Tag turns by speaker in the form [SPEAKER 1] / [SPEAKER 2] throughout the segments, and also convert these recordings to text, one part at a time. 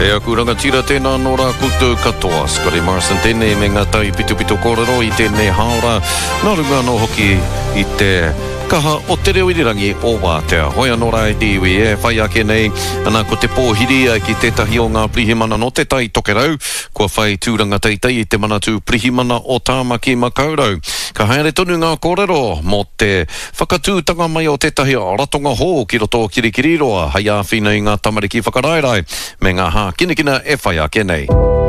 [SPEAKER 1] E aku rangatira tēnā no rā koutou katoa. Scotty Morrison tēnei me ngā tai pitu kōrero i tēnei haora. Nā runga no hoki i te kaha o te reo irirangi o Wātea. Hoi anō rā e te iwi e whai ake nei. Anā ko te pōhiri ki tētahi o ngā prihimana no te tai tokerau. Kua whai tūranga teitei i te manatu prihimana o Tāmaki Makaurau. Ka haere tonu ngā kōrero mo te whakatūtanga mai o tētahi ratonga hō ki roto kirikiriroa. Hai āwhina i ngā tamariki whakarairai. Me ngā hā kinekina e whai ake nei.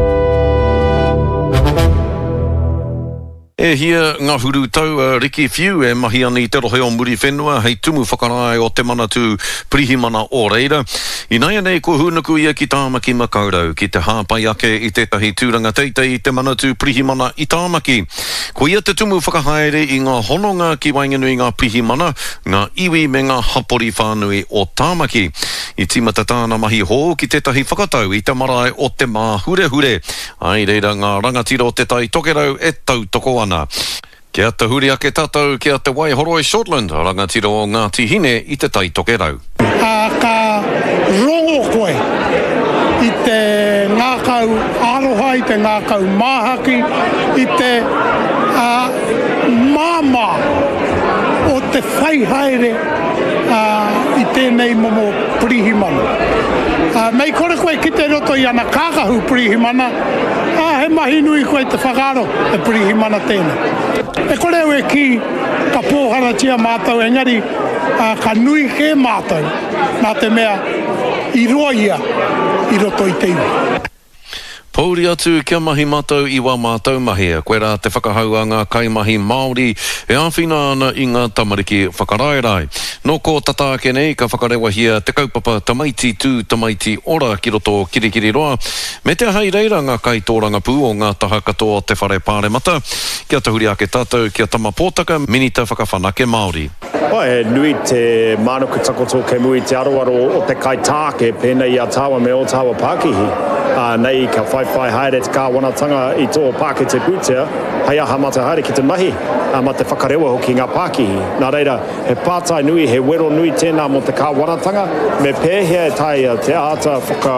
[SPEAKER 1] E hia ngā huru tau Riki Whiu e mahi ani te rohe o muri whenua hei tumu whakarai o te manatu prihimana o reira. I nei nei ko hunaku ia ki Tāmaki Makaurau ki te hāpai ake i tētahi tūranga teitei i te manatu prihimana i Tāmaki. Ko ia te tumu whakahaere i ngā hononga ki wainganui ngā prihimana, ngā iwi me ngā hapori whānui o Tāmaki. I timata tāna mahi hō ki tētahi whakatau i te marae o te mā hure. Ai reira ngā rangatira o te tai tokerau e tau toko ana. Kia te huri ake tātou kia te Waihoroi Shortland, rangatira o Ngāti Hine i te tai tokerau.
[SPEAKER 2] Ka rongo koe i te ngākau aroha, i te ngākau māhaki, i te māma o te whaihaere i tēnei momo prihimana. Mei kore koe ki te roto i ana kākahu prihimana, he mahi nui koe te whakaro e prihimana tēnei. E kore ue ki ka pōhara tia mātou engari ka nui he mātou nā te mea i roa ia i roto i te iwi.
[SPEAKER 1] Pauri atu kia mahi mātou i wā mātou mahi. Koe rā te whakahau a ngā kaimahi Māori e āwhina ana i ngā tamariki whakaraerai. No ko tata ake nei ka whakarewa hia te kaupapa tamaiti tū tamaiti ora ki roto kirikiriroa. Me te hai reira ngā kai tōranga pū o ngā taha katoa te whare pāremata. Kia te huri ake tātou kia tama pōtaka minita whakawhanake Māori.
[SPEAKER 3] E nui te mānuku takoto ke mui te aroaro o te kai tāke pēnei a tāua me o tāua Pākihi. Nei ka whai haere te kāwanatanga i tō Pāke te pūtea, hei aha mata haere ki te mahi, ma te whakarewa hoki ngā Pākihi. Nā reira, he pātai nui, he wero nui tēnā mo te kāwanatanga, me pēhea e tai te ata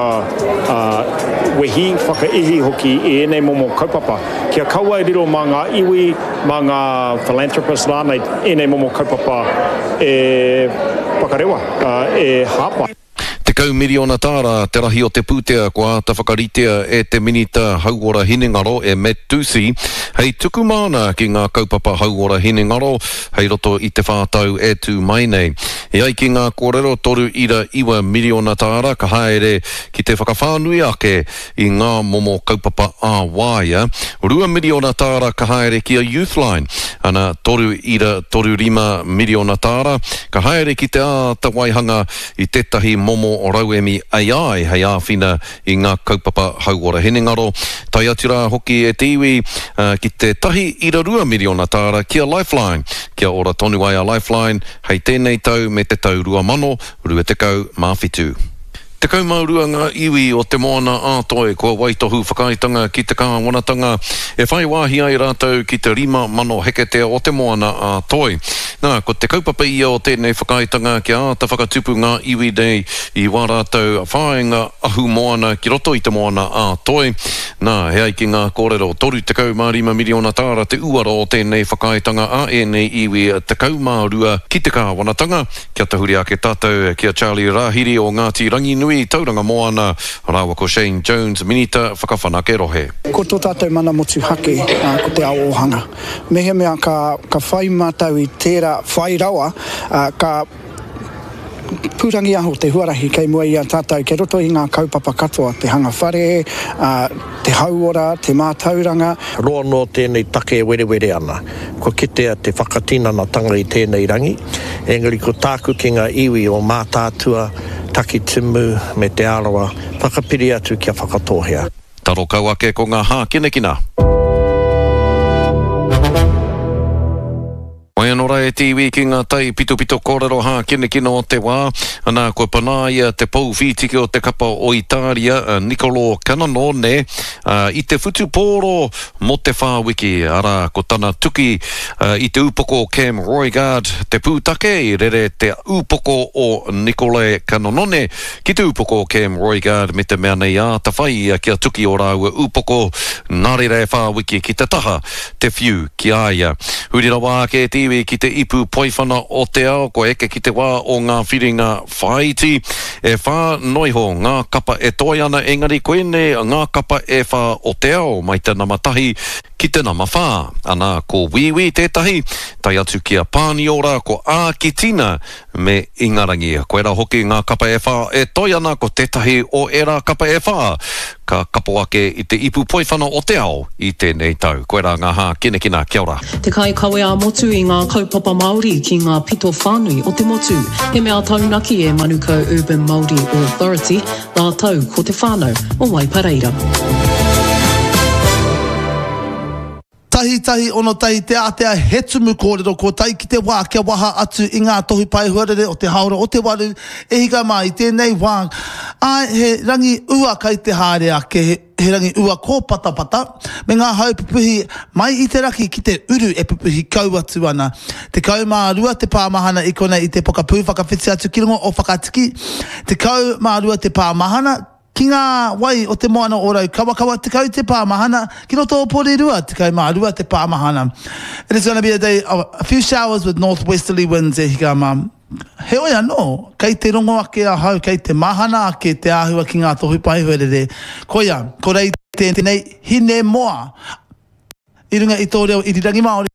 [SPEAKER 3] whakaihi hoki i enei momo kaupapa. Kia kaua i riro mā ngā iwi, mā ngā philanthropist rānei enei momo kaupapa e whakarewa, e hapa.
[SPEAKER 1] Te kau miriona tāra te rahi o te pūtea kua ta whakaritea e te minita hauora hinengaro e Metusi. Hei tuku mana ki ngā kaupapa hauora hinengaro, hei roto i te whātau e tū mai nei. E ai ki ngā kōrero 3.2 miriona tāra ka haere ki te whakawhānui ake i ngā momo kaupapa āwaia. 2 miriona tāra ka haere ki a Youthline, ana 3.35 miriona tāra ka haere ki te āta waihanga i tētahi momo o Rauemi AI hei āwhina i ngā kaupapa hauora hinengaro. Tai atura hoki e te iwi ki te 1.2 miriona tāra kia Lifeline. Kia ora tonu ai a Lifeline hei tēnei tau me te tau 2025 mawhitu. Te kaumaurua ngā iwi o te moana ātoe kua waitohu whakaitanga ki te kāwanatanga e whai wāhi ai rātou ki te 5 heketea o te moana ātoe. Nā, ko te kaupapa ia o tēnei whakaitanga ki āta whakatupu ngā iwi nei i wā rātou whāenga ahu moana ki roto i te moana ātoe. Nā, he ai ki ngā kōrero 3.5 miriona tāra te uara o tēnei whakaitanga a e nei iwi te kaumaurua ki te kāwanatanga. Kia te huri ake tātou kia Charlie Rahiri o Ngāti Ranginui tauranga moana, rāua ko Shane Jones, minita whakawhanake rohe.
[SPEAKER 2] Ko tō tātou mana motu hake ko te ao ohanga. Mehea mea ka whai mātau i tērā whai rawa, ka pūrangi aho te huarahi kei mua i a tātou ke roto i ngā kaupapa katoa, te hanga whare, te hauora, te mātauranga.
[SPEAKER 4] Roa no tēnei take were ana. Ko kitea te whakatinanatanga i tēnei rangi. Engari ko tāku ki ngā iwi o mātātua, taki timu me te arawa, whakapiri atu kia whakatohea.
[SPEAKER 1] Taro kau ake ko ngā hā kinekina. Mai anō rai te iwi ki ngā tai pito kōrero hā kine o te wā. Anā koe panaia te pou whitiki o te kapa o Italia, Nicolo Canonone, i te whutu pōro mo te whāwiki. Ara ko tana tuki i te upoko Cam Roigard, te pūtake i rere te upoko o Nicolo Canonone, ki te upoko Cam Roigard me te mea nei a ta whai kia tuki o rāua upoko nāri rei whāwiki ki te taha, te whiu ki aia. Hurira wā ke te iwi ki te ipu poiwhana o te ao, ko eke ki te wā o ngā whiringa whaiti, e whā noiho ngā kapa e toi ana engari koene, ngā kapa e whā o te ao, mai te namatahi ki te nama whā. Ana ko wiwi tētahi, tai atu kia pāniora ko ākitina me ingarangi. Ko era hoki ngā kapa e whā e toi ana ko tētahi o era kapa e whā. Ka kapo ake i te ipu poiwhana o te ao i tēnei tau. Ko era ngā hā kinekina, kia ora.
[SPEAKER 5] Te kai kawe a motu i ngā kaupapa Māori ki ngā pito whānui o te motu. He mea taunaki e Manuka Urban Māori Authority, nā tau ko te whānau o Waipareira.
[SPEAKER 6] Tahi ono tahi te atea he tumu kōrero ko tai ki te wā kia waha atu i ngā tohi pai huarere o te haora o te waru e hika mai tēnei wā. Ai he rangi ua kai te haere ake he rangi ua ko patapata me ngā haupupuhi mai i te raki ki te uru e pupuhi kau atu ana. Te kau mā rua te pāmahana i kona i te pokapū whakawhiti atu ki rongo o whakatiki. Te kau mā rua te pāmahana ki ngā wai o te moana o rau kawa te kau te pāmahana ki no tō pōre rua te kau mā rua te pāmahana. It is going to be a day of a few showers with northwesterly winds e hika mā. He oia no, kei te rongo ake a hau, kei te mahana ake te āhua ki ngā tohu paihuerere. Ko ia, ko rei tēnei hine moa. I runga i tō reo i rirangi Māori.